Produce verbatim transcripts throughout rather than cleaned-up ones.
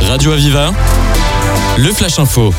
Radio Aviva, le Flash Info.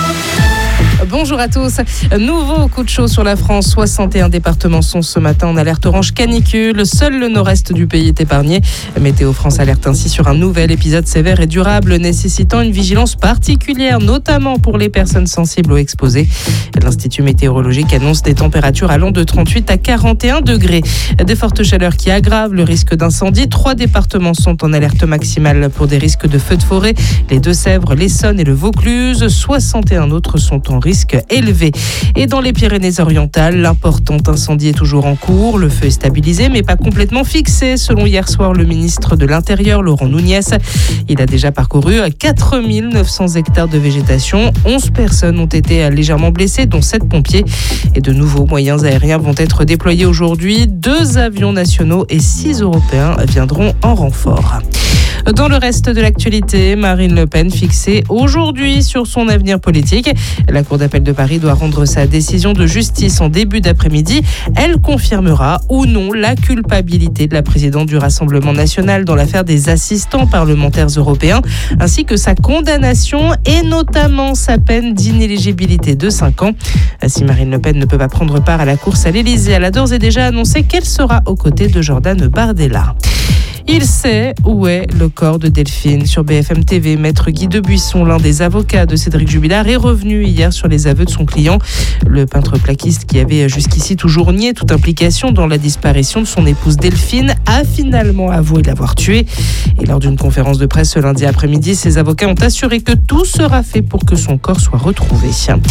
Bonjour à tous. Nouveau coup de chaud sur la France. soixante et un départements sont ce matin en alerte orange canicule. Seul le nord-est du pays est épargné. Météo France alerte ainsi sur un nouvel épisode sévère et durable nécessitant une vigilance particulière, notamment pour les personnes sensibles ou exposées. L'Institut météorologique annonce des températures allant de trente-huit à quarante et un degrés. Des fortes chaleurs qui aggravent le risque d'incendie. Trois départements sont en alerte maximale pour des risques de feux de forêt. Les Deux-Sèvres, l'Essonne et le Vaucluse. soixante et un autres sont en risque élevé. Et dans les Pyrénées-Orientales, l'important incendie est toujours en cours. Le feu est stabilisé mais pas complètement fixé, selon hier soir le ministre de l'Intérieur, Laurent Nunez. Il a déjà parcouru quatre mille neuf cents hectares de végétation. onze personnes ont été légèrement blessées, dont sept pompiers. Et de nouveaux moyens aériens vont être déployés aujourd'hui. Deux avions nationaux et six européens viendront en renfort. Dans le reste de l'actualité, Marine Le Pen fixée aujourd'hui sur son avenir politique. La Cour d'appel de Paris doit rendre sa décision de justice en début d'après-midi. Elle confirmera ou non la culpabilité de la présidente du Rassemblement national dans l'affaire des assistants parlementaires européens, ainsi que sa condamnation et notamment sa peine d'inéligibilité de cinq ans. Si Marine Le Pen ne peut pas prendre part à la course à l'Élysée, elle a d'ores et déjà annoncé qu'elle sera aux côtés de Jordan Bardella. Il sait où est le corps de Delphine. Sur B F M T V, Maître Guy Debuisson, l'un des avocats de Cédric Jubilard, est revenu hier sur les aveux de son client. Le peintre plaquiste, qui avait jusqu'ici toujours nié toute implication dans la disparition de son épouse Delphine, a finalement avoué l'avoir tuée. Et lors d'une conférence de presse ce lundi après-midi, ses avocats ont assuré que tout sera fait pour que son corps soit retrouvé.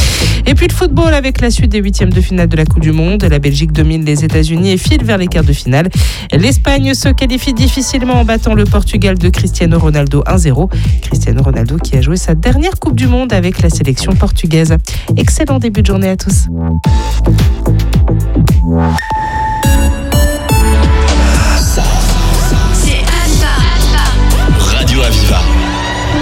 Et puis le football avec la suite des huitièmes de finale de la Coupe du Monde. La Belgique domine les États-Unis et file vers les quarts de finale. L'Espagne se qualifie difficilement en battant le Portugal de Cristiano Ronaldo un zéro. Cristiano Ronaldo qui a joué sa dernière Coupe du Monde avec la sélection portugaise. Excellent début de journée à tous.